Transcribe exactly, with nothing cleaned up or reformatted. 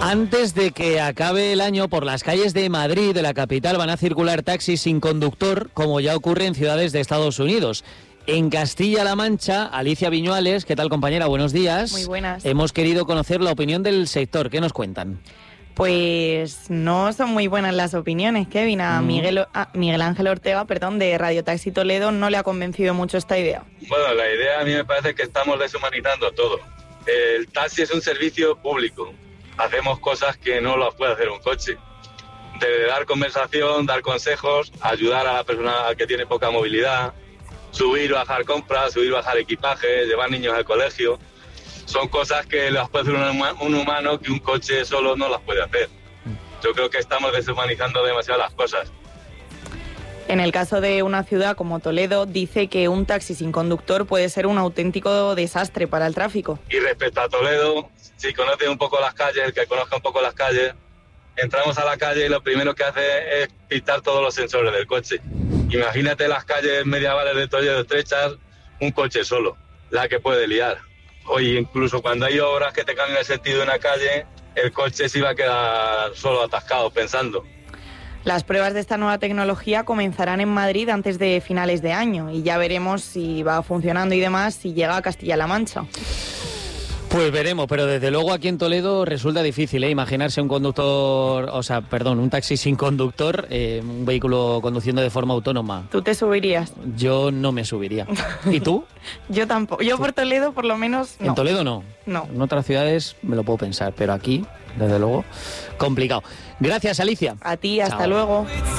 Antes de que acabe el año, por las calles de Madrid, de la capital, van a circular taxis sin conductor, como ya ocurre en ciudades de Estados Unidos. En Castilla-La Mancha, Alicia Viñuales, ¿qué tal, compañera? Buenos días. Muy buenas. Hemos querido conocer la opinión del sector. ¿Qué nos cuentan? Pues no son muy buenas las opiniones, Kevin. A Miguel, a Miguel Ángel Ortega, perdón, de Radio Taxi Toledo, no le ha convencido mucho esta idea. Bueno, la idea a mí me parece que estamos deshumanizando todo. El taxi es un servicio público. Hacemos cosas que no las puede hacer un coche. De dar conversación, dar consejos, ayudar a la persona que tiene poca movilidad, subir, bajar compras, subir, bajar equipaje, llevar niños al colegio. Son cosas que las puede hacer un humano que un coche solo no las puede hacer. Yo creo que estamos deshumanizando demasiado las cosas. En el caso de una ciudad como Toledo, dice que un taxi sin conductor puede ser un auténtico desastre para el tráfico. Y respecto a Toledo, si conoces un poco las calles, el que conozca un poco las calles, entramos a la calle y lo primero que hace es quitar todos los sensores del coche. Imagínate las calles medievales de Toledo estrechas, un coche solo, la que puede liar. Hoy incluso cuando hay obras que te cambian el sentido de una calle, el coche se iba a quedar solo atascado pensando. Las pruebas de esta nueva tecnología comenzarán en Madrid antes de finales de año y ya veremos si va funcionando y demás, si llega a Castilla-La Mancha. Pues veremos, pero desde luego aquí en Toledo resulta difícil, ¿eh? Imaginarse un conductor, o sea, perdón, un taxi sin conductor, eh, un vehículo conduciendo de forma autónoma. ¿Tú te subirías? Yo no me subiría. ¿Y tú? Yo tampoco. Yo por Toledo, por lo menos, no. ¿En Toledo no? No. En otras ciudades me lo puedo pensar, pero aquí, desde luego, complicado. Gracias, Alicia. A ti, hasta Chao. luego.